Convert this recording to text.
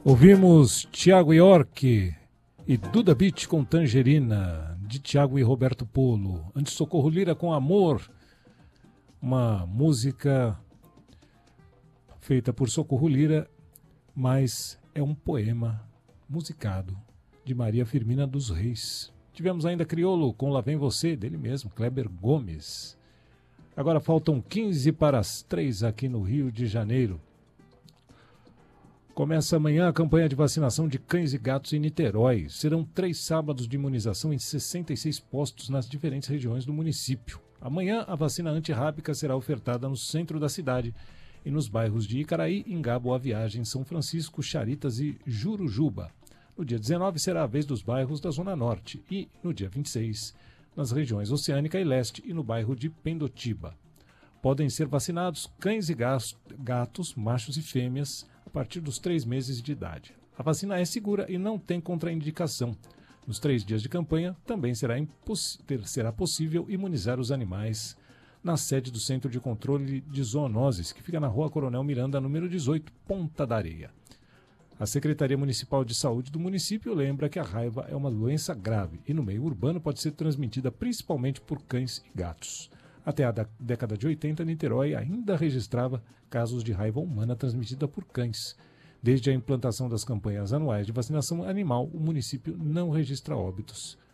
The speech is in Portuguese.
Ouvimos Tiago York e Duda Beat com Tangerina, de Tiago e Roberto Polo. Antes, Socorro Lira com Amor, uma música feita por Socorro Lira, mas é um poema musicado de Maria Firmina dos Reis. Tivemos ainda Criolo com Lá Vem Você, dele mesmo, Kleber Gomes. Agora faltam 15 para as 3 aqui no Rio de Janeiro. Começa amanhã a campanha de vacinação de cães e gatos em Niterói. Serão 3 sábados de imunização em 66 postos nas diferentes regiões do município. Amanhã a vacina antirrábica será ofertada no centro da cidade e nos bairros de Icaraí, Ingá, Boa Viagem, São Francisco, Charitas e Jurujuba. No dia 19 será a vez dos bairros da Zona Norte e, no dia 26, nas regiões Oceânica e Leste e no bairro de Pendotiba. Podem ser vacinados cães e gatos, machos e fêmeas, a partir dos 3 meses de idade. A vacina é segura e não tem contraindicação. Nos 3 dias de campanha, também será possível imunizar os animais na sede do Centro de Controle de Zoonoses, que fica na Rua Coronel Miranda, número 18, Ponta da Areia. A Secretaria Municipal de Saúde do município lembra que a raiva é uma doença grave e no meio urbano pode ser transmitida principalmente por cães e gatos. Até a década de 80, Niterói ainda registrava casos de raiva humana transmitida por cães. Desde a implantação das campanhas anuais de vacinação animal, o município não registra óbitos